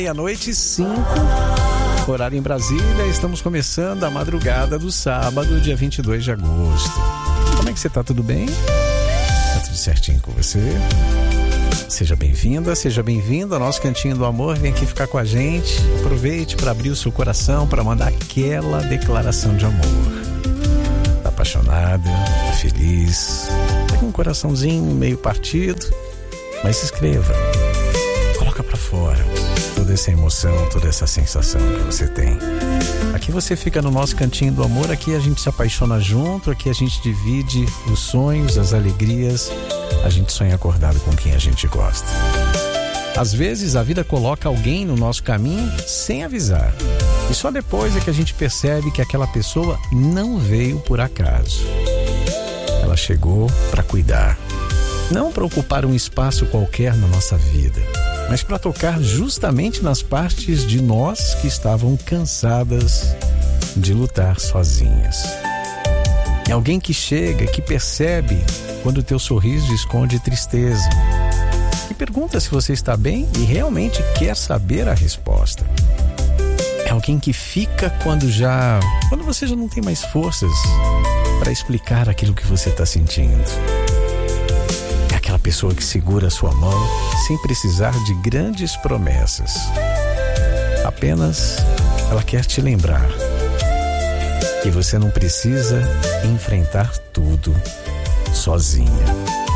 Meia-noite 5, horário em Brasília. Estamos começando a madrugada do sábado, dia 22 de agosto. Como é que você tá? Tudo bem? Tá tudo certinho com você? Seja bem-vinda, seja bem-vindo ao nosso Cantinho do Amor. Vem aqui ficar com a gente. Aproveite para abrir o seu coração, para mandar aquela declaração de amor. Tá apaixonada, tá feliz, tá com um coraçãozinho meio partido, mas escreva. Coloca pra fora toda essa emoção, toda essa sensação que você tem. Aqui você fica no nosso Cantinho do Amor. Aqui a gente se apaixona junto. Aqui a gente divide os sonhos, as alegrias. A gente sonha acordado com quem a gente gosta. Às vezes a vida coloca alguém no nosso caminho sem avisar. E só depois é que a gente percebe que aquela pessoa não veio por acaso. Ela chegou para cuidar. Não para ocupar um espaço qualquer na nossa vida, mas para tocar justamente nas partes de nós que estavam cansadas de lutar sozinhas. É alguém que chega, que percebe quando o teu sorriso esconde tristeza, que pergunta se você está bem e realmente quer saber a resposta. É alguém que fica quando você já não tem mais forças para explicar aquilo que você está sentindo. Aquela pessoa que segura a sua mão sem precisar de grandes promessas. Apenas ela quer te lembrar que você não precisa enfrentar tudo sozinha.